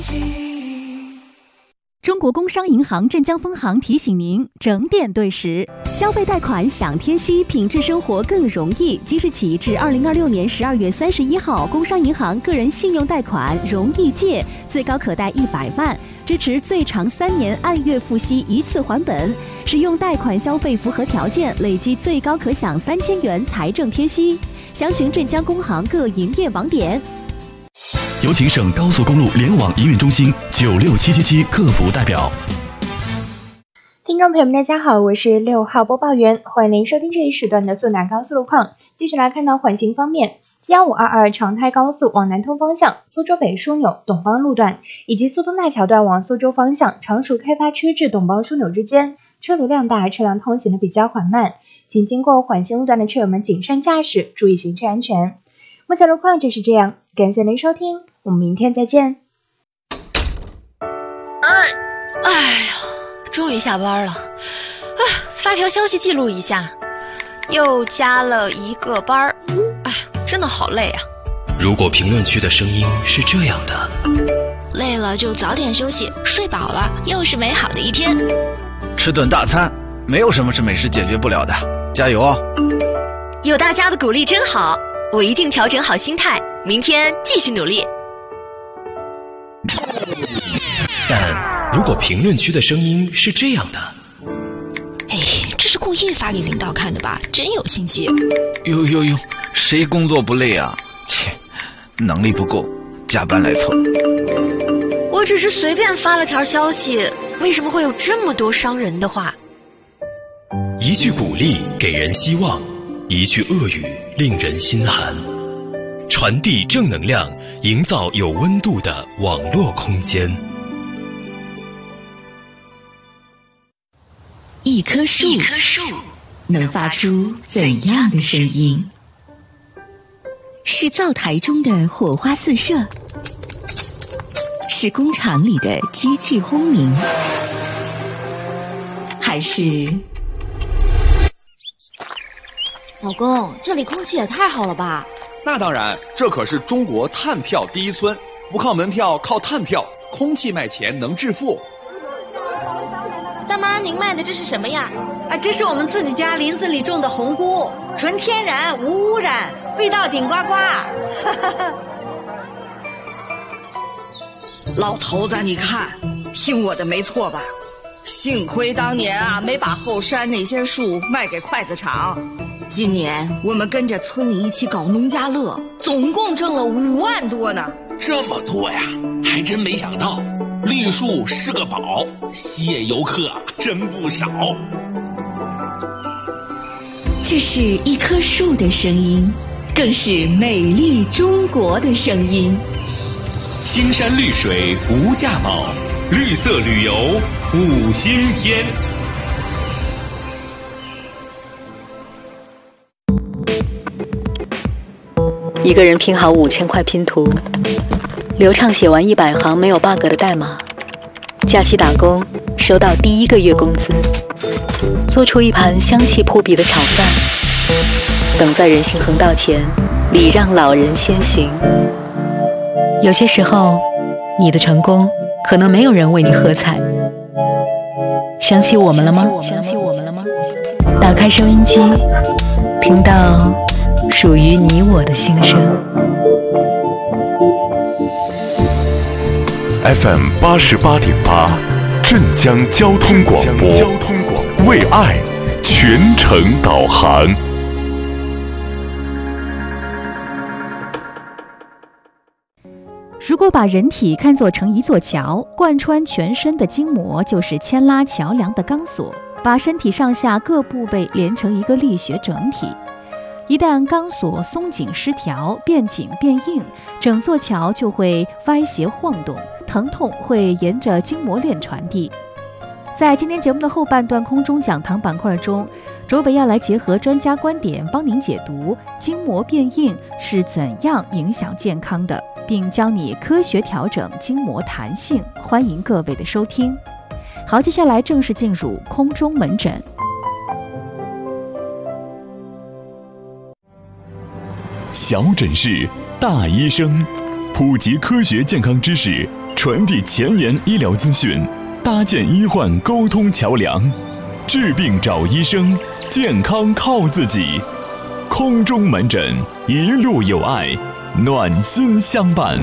中国工商银行镇江分行提醒您整点对时，消费贷款享贴息，品质生活更容易。即日起至2026年12月31号，工商银行个人信用贷款容易借，最高可贷100万，支持最长3年按月付息一次还本。使用贷款消费符合条件，累计最高可享3000元财政贴息。详询镇江工行各营业网点。 有请省高速公路联网营运中心96777客服代表。 听众朋友们大家好，我是6号播报员，欢迎您收听这一时段的苏南高速路况。继续来看到缓行方面，G1522长泰高速往南通方向苏州北枢纽董邦路段，以及苏东大桥段往苏州方向常熟开发区至董邦枢纽之间，车流量大，车辆通行的比较缓慢，请经过缓行路段的车友们谨慎驾驶，注意行车安全。目前路况就是这样，感谢您收听，我们明天再见。 哎呀，终于下班了，发条消息记录一下，又加了1个班，哎，真的好累啊。 如果评论区的声音是这样的， 累了就早点休息，睡饱了又是美好的一天。 吃顿大餐，没有什么是美食解决不了的，加油哦！ 有大家的鼓励真好，我一定调整好心态，明天继续努力。 但如果评论区的声音是这样的， 哎，这是故意发给领导看的吧？真有心机。 哟，谁工作不累啊？切，能力不够，加班来凑。 我只是随便发了条消息，为什么会有这么多伤人的话？ 一句鼓励给人希望，一句恶语令人心寒。传递正能量，营造有温度的网络空间。 一棵树能发出怎样的声音？是灶台中的火花四射，是工厂里的机器轰鸣，还是…… 老公，这里空气也太好了吧？ 那当然，这可是中国碳票第一村，不靠门票，靠碳票，空气卖钱能致富。 大妈，您卖的这是什么呀？ 这是我们自己家林子里种的红菇，纯天然无污染，味道顶呱呱。 老头子，你看，听我的没错吧？幸亏当年没把后山那些树卖给筷子厂。今年我们跟着村里一起搞农家乐，总共挣了5万多呢。 这么多呀，还真没想到，绿树是个宝，吸引游客真不少。 这是一棵树的声音，更是美丽中国的声音。 青山绿水无价宝，绿色旅游5星天。 一个人拼好5000块拼图，流畅写完100行没有 bug 的代码，假期打工收到第1个月工资，做出一盘香气扑鼻的炒饭，等在人行横道前礼让老人先行。有些时候，你的成功可能没有人为你喝彩。想起我们了吗？打开收音机，听到属于你我的心声。 FM 88.8，镇江交通广播，为爱全程导航。 如果把人体看作成一座桥，贯穿全身的筋膜就是牵拉桥梁的钢索，把身体上下各部位连成一个力学整体。一旦钢索松紧失调，变紧变硬，整座桥就会歪斜晃动，疼痛会沿着筋膜链传递。在今天节目的后半段空中讲堂板块中，卓伟要来结合专家观点帮您解读筋膜变硬是怎样影响健康的，并教你科学调整筋膜弹性。欢迎各位的收听。好，接下来正式进入空中门诊。 小诊室，大医生，普及科学健康知识， 传递前沿医疗资讯，搭建医患沟通桥梁，治病找医生，健康靠自己。空中门诊，一路有爱，暖心相伴。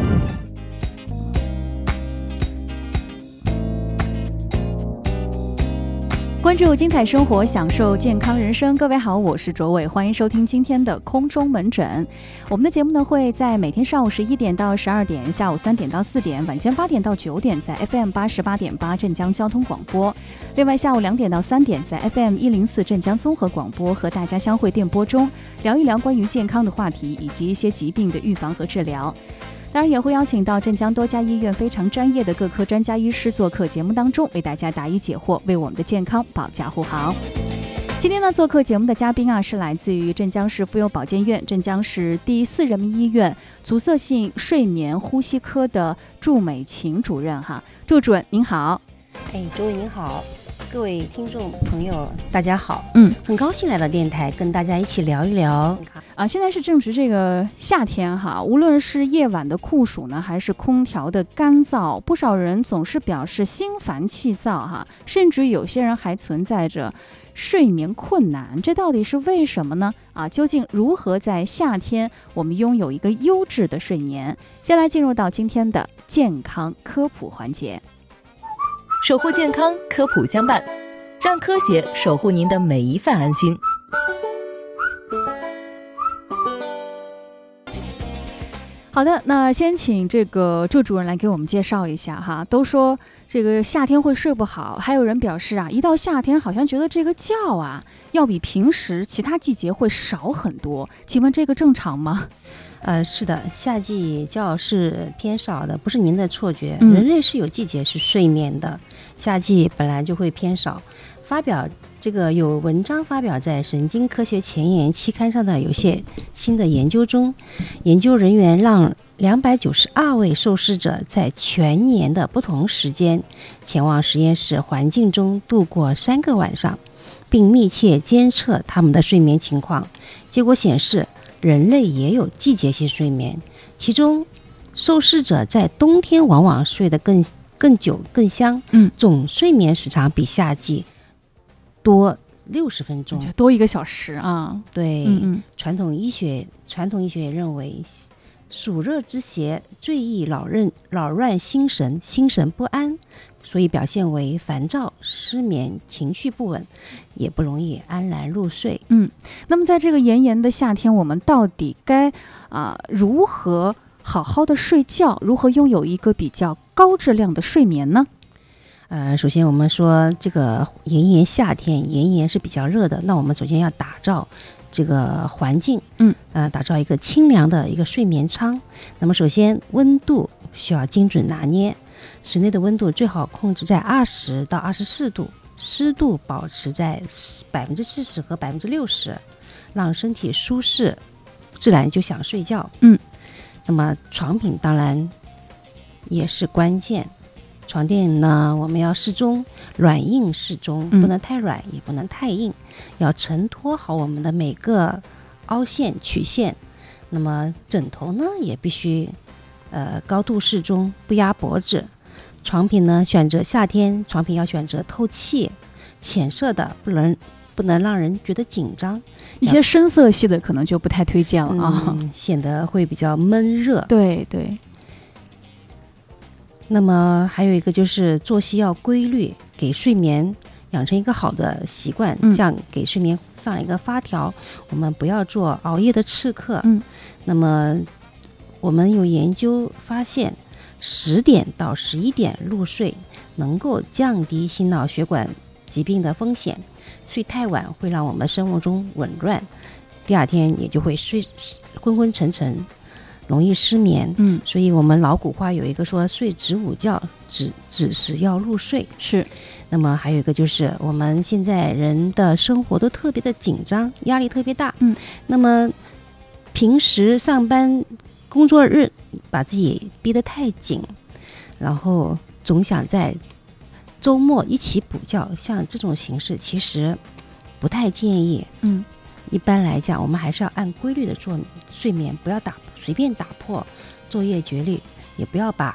关注精彩生活，享受健康人生。各位好，我是卓伟，欢迎收听今天的空中门诊。我们的节目呢会在每天上午11点到12点，下午3点到4点，晚间8点到9点，在 FM 88.8镇江交通广播。另外下午2点到3点，在 FM 104镇江综合广播和大家相会电波中，聊一聊关于健康的话题以及一些疾病的预防和治疗。当然也会邀请到镇江多家医院非常专业的各科专家医师做客节目当中，为大家答疑解惑，为我们的健康保驾护航。今天呢，做客节目的嘉宾是来自于镇江市妇幼保健院、镇江市第4人民医院阻塞性睡眠呼吸科的祝美琴主任祝主任您好。 周伟您好，各位听众朋友大家好，很高兴来到电台跟大家一起聊一聊现在是正值这个夏天无论是夜晚的酷暑呢，还是空调的干燥，不少人总是表示心烦气躁甚至有些人还存在着睡眠困难，这到底是为什么呢？究竟如何在夏天我们拥有一个优质的睡眠？先来进入到今天的健康科普环节。 守护健康，科普相伴，让科学守护您的每一份安心。 好的，那先请这个祝主任来给我们介绍一下都说这个夏天会睡不好，还有人表示一到夏天好像觉得这个觉要比平时其他季节会少很多，请问这个正常吗？ 是的，夏季觉是偏少的，不是您的错觉，人类是有季节是睡眠的，夏季本来就会偏少。有文章发表在《神经科学前沿》期刊上的有些新的研究中，研究人员让292位受试者在全年的不同时间前往实验室环境中度过3个晚上，并密切监测他们的睡眠情况。结果显示，人类也有季节性睡眠，其中受试者在冬天往往睡得更久更香，总睡眠时长比夏季多60分钟， 多1个小时对，传统医学也认为，暑热之邪最易扰乱心神不安，所以表现为烦躁、失眠、情绪不稳，也不容易安然入睡。 那么在这个炎炎的夏天，我们到底该如何好好的睡觉，如何拥有一个比较高质量的睡眠呢？ 首先我们说这个夏天炎炎是比较热的，那我们首先要打造这个环境，打造一个清凉的一个睡眠舱。那么首先温度需要精准拿捏，室内的温度最好控制在20到24度，湿度保持在40%和60%，让身体舒适，自然就想睡觉。那么床品当然也是关键。床垫呢，我们要适中，软硬适中，不能太软，也不能太硬，要承托好我们的每个凹陷曲线。那么枕头呢，也必须高度适中，不压脖子。床品呢，夏天床品要选择透气、浅色的，不能让人觉得紧张。 一些深色系的可能就不太推荐了显得会比较闷热。 对。 那么还有一个就是作息要规律，给睡眠养成一个好的习惯，像给睡眠上一个发条，我们不要做熬夜的刺客。那么我们有研究发现，10点到11点入睡能够降低心脑血管疾病的风险，睡太晚会让我们生物钟紊乱，第二天也就会昏昏沉沉，容易失眠。所以我们老古话有一个说，睡子午觉，子时要入睡。 是。 那么还有一个就是我们现在人的生活都特别的紧张，压力特别大。那么平时上班工作日把自己逼得太紧，然后总想在周末一起补觉，像这种形式其实不太建议。一般来讲，我们还是要按规律的做睡眠，不要随便打破昼夜节律，也不要把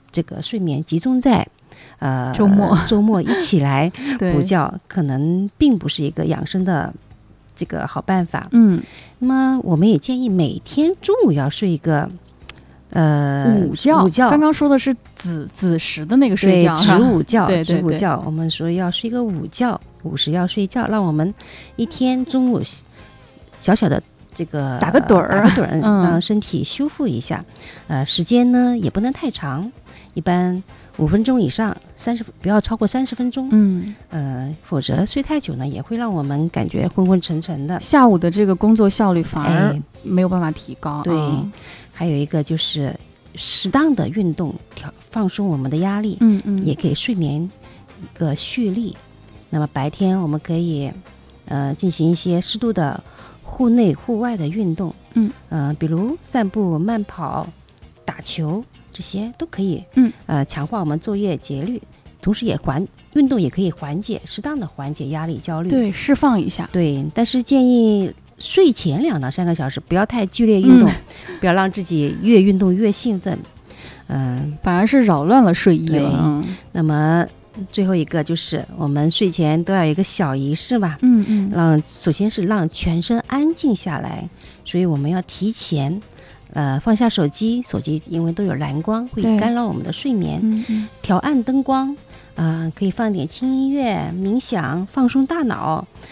这个睡眠集中在周末一起来补觉，可能并不是一个养生的这个好办法。那么我们也建议每天中午要睡一个午觉。刚刚说的是子时的那个睡觉， 植物觉， 对， 植物觉。我们说要睡一个午觉，午时要睡觉，让我们一天中午小小的这个打个盹儿， 让身体修复一下。时间呢也不能太长，一般5分钟以上，不要超过30分钟。否则睡太久呢，也会让我们感觉昏昏沉沉的， 下午的这个工作效率反而没有办法提高。 对，还有一个就是适当的运动，放松我们的压力，也给睡眠一个蓄力。那么白天我们可以进行一些适度的户内户外的运动，比如散步、慢跑、打球，这些都可以，强化我们昼夜节律，同时运动也可以适当的缓解压力、焦虑， 对，释放一下。 对，但是建议睡前2到3个小时不要太剧烈运动，不要让自己越运动越兴奋， 反而是扰乱了睡意了。 那么最后一个就是我们睡前都要有一个小仪式吧，首先是让全身安静下来，所以我们要提前放下手机因为都有蓝光会干扰我们的睡眠，调暗灯光，可以放点轻音乐、冥想，放松大脑，